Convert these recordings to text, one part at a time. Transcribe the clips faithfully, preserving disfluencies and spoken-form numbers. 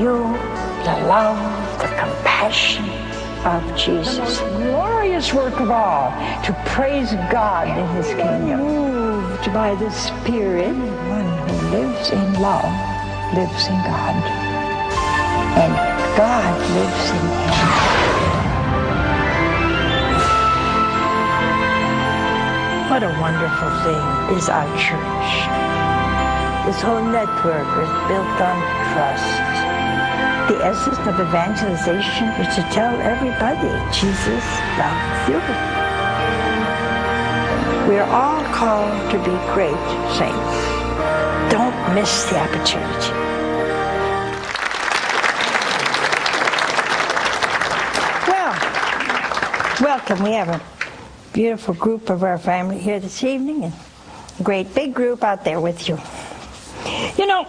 you the love, the compassion of Jesus. The most glorious work of all, to praise God in His kingdom. Moved by the Spirit, one who lives in love lives in God, and God lives in him. What a wonderful thing is our church. This whole network is built on trust. The essence of evangelization is to tell everybody Jesus loves you. We are all called to be great saints. Don't miss the opportunity. Well, welcome. We have a beautiful group of our family here this evening, and a great big group out there with you. You know,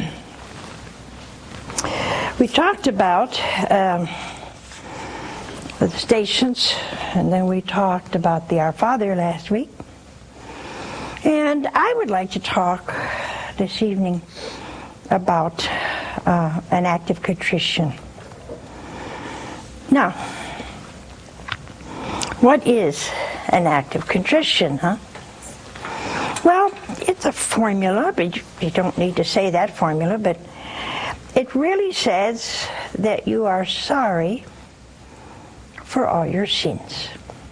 we talked about um, the stations, and then we talked about the Our Father last week. And I would like to talk this evening about uh, an act of contrition. Now, what is an act of contrition, huh? Well, it's a formula, but you, you don't need to say that formula, but it really says that you are sorry for all your sins.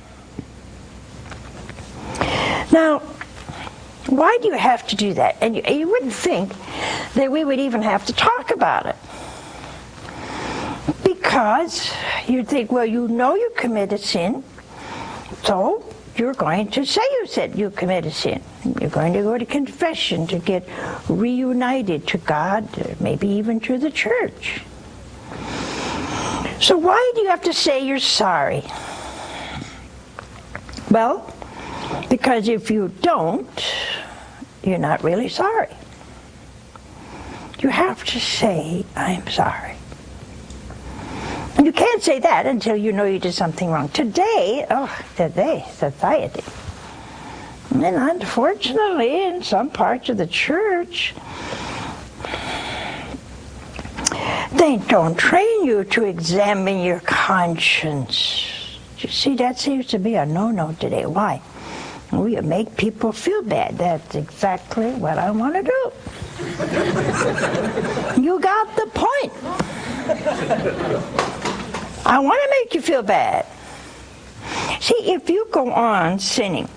Now, why do you have to do that? And you, you wouldn't think that we would even have to talk about it. Because you'd think, well, you know you committed sin, so you're going to say you said you committed sin. You're going to go to confession to get reunited to God, maybe even to the church. So why do you have to say you're sorry? Well, because if you don't, you're not really sorry. You have to say, I'm sorry. And you can't say that until you know you did something wrong. Today, oh, today, society. And unfortunately, in some parts of the church, they don't train you to examine your conscience. You see, that seems to be a no-no today. Why? We make people feel bad. That's exactly what I want to do. You got the point. I want to make you feel bad. See, if you go on sinning,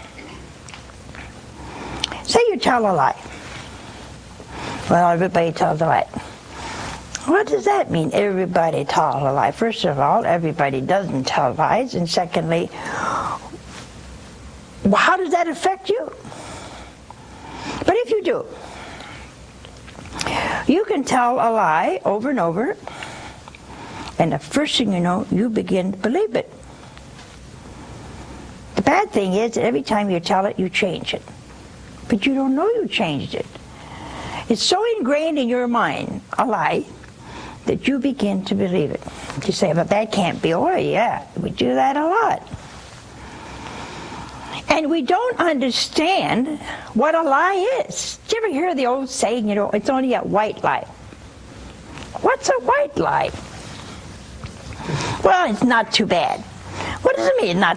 say you tell a lie. Well, everybody tells a lie. What does that mean, everybody tells a lie? First of all, everybody doesn't tell lies. And secondly, how does that affect you? But if you do, you can tell a lie over and over, and the first thing you know, you begin to believe it. The bad thing is that every time you tell it, you change it. But you don't know you changed it. It's so ingrained in your mind, a lie, that you begin to believe it. You say, but that can't be. Oh, yeah, we do that a lot. And we don't understand what a lie is. Did you ever hear the old saying, you know, it's only a white lie? What's a white lie? Well, it's not too bad. What does it mean, not